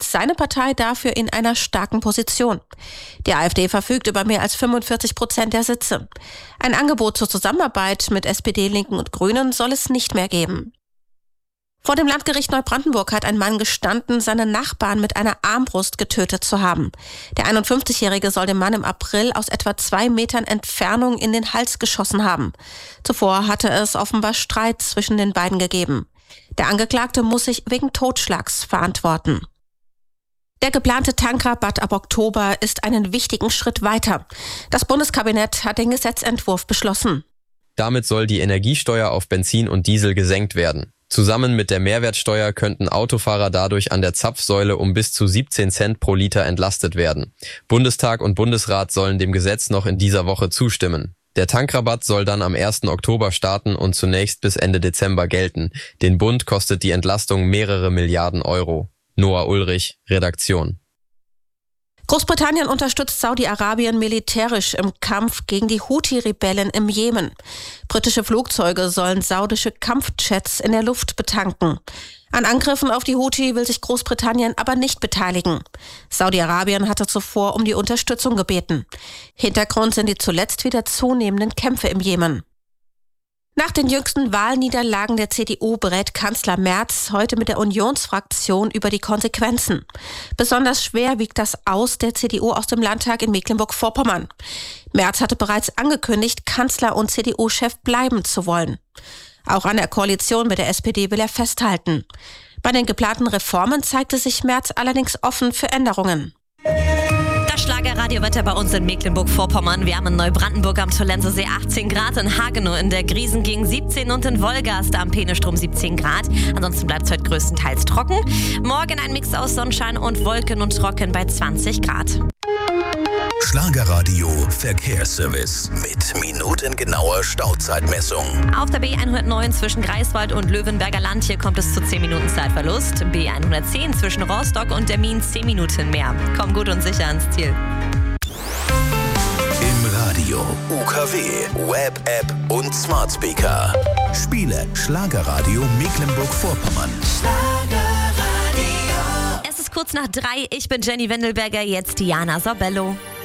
ist seine Partei dafür in einer starken Position. Die AfD verfügt über mehr als 45% der Sitze. Ein Angebot zur Zusammenarbeit mit SPD, Linken und Grünen soll es nicht mehr geben. Vor dem Landgericht Neubrandenburg hat ein Mann gestanden, seine Nachbarn mit einer Armbrust getötet zu haben. Der 51-Jährige soll dem Mann im April aus etwa 2 Metern Entfernung in den Hals geschossen haben. Zuvor hatte es offenbar Streit zwischen den beiden gegeben. Der Angeklagte muss sich wegen Totschlags verantworten. Der geplante Tankrabatt ab Oktober ist einen wichtigen Schritt weiter. Das Bundeskabinett hat den Gesetzentwurf beschlossen. Damit soll die Energiesteuer auf Benzin und Diesel gesenkt werden. Zusammen mit der Mehrwertsteuer könnten Autofahrer dadurch an der Zapfsäule um bis zu 17 Cent pro Liter entlastet werden. Bundestag und Bundesrat sollen dem Gesetz noch in dieser Woche zustimmen. Der Tankrabatt soll dann am 1. Oktober starten und zunächst bis Ende Dezember gelten. Den Bund kostet die Entlastung mehrere Milliarden Euro. Noah Ulrich, Redaktion. Großbritannien unterstützt Saudi-Arabien militärisch im Kampf gegen die Houthi-Rebellen im Jemen. Britische Flugzeuge sollen saudische Kampfjets in der Luft betanken. An Angriffen auf die Houthi will sich Großbritannien aber nicht beteiligen. Saudi-Arabien hatte zuvor um die Unterstützung gebeten. Hintergrund sind die zuletzt wieder zunehmenden Kämpfe im Jemen. Nach den jüngsten Wahlniederlagen der CDU berät Kanzler Merz heute mit der Unionsfraktion über die Konsequenzen. Besonders schwer wiegt das Aus der CDU aus dem Landtag in Mecklenburg-Vorpommern. Merz hatte bereits angekündigt, Kanzler und CDU-Chef bleiben zu wollen. Auch an der Koalition mit der SPD will er festhalten. Bei den geplanten Reformen zeigte sich Merz allerdings offen für Änderungen. Das Schlagerradiowetter bei uns in Mecklenburg-Vorpommern. Wir haben in Neubrandenburg am Zollensesee 18 Grad, in Hagenow in der Griesengegend 17 und in Wolgast am Peenestrom 17 Grad. Ansonsten bleibt es heute größtenteils trocken. Morgen ein Mix aus Sonnenschein und Wolken und trocken bei 20 Grad. Schlagerradio Verkehrsservice mit minutengenauer Stauzeitmessung. Auf der B109 zwischen Greifswald und Löwenberger Land, hier kommt es zu 10 Minuten Zeitverlust. B110 zwischen Rostock und Demmin 10 Minuten mehr. Komm gut und sicher ans Ziel. Im Radio, UKW, Web-App und Smart Speaker. Spiele Schlagerradio Mecklenburg-Vorpommern. Es ist kurz nach 3. Ich bin Jenny Wendelberger, jetzt Diana Sorbello.